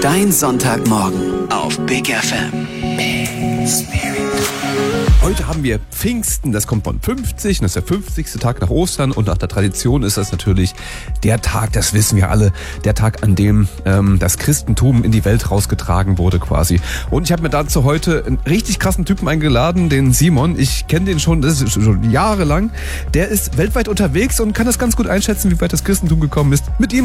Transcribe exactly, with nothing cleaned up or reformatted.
Dein Sonntagmorgen auf Big F M. Big Spirit. Heute haben wir Pfingsten, das kommt von fünfzig, das ist der fünfzigste Tag nach Ostern und nach der Tradition ist das natürlich der Tag, das wissen wir alle, der Tag, an dem ähm, das Christentum in die Welt rausgetragen wurde quasi. Und ich habe mir dazu heute einen richtig krassen Typen eingeladen, den Simon. Ich kenne den schon, das ist schon jahrelang. Der ist weltweit unterwegs und kann das ganz gut einschätzen, wie weit das Christentum gekommen ist. Mit ihm